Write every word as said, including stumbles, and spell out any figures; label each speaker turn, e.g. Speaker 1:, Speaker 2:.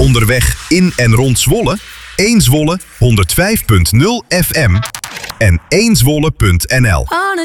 Speaker 1: onderweg in en rond Zwolle? één Zwolle honderdvijf punt nul F M en één zwolle punt n l.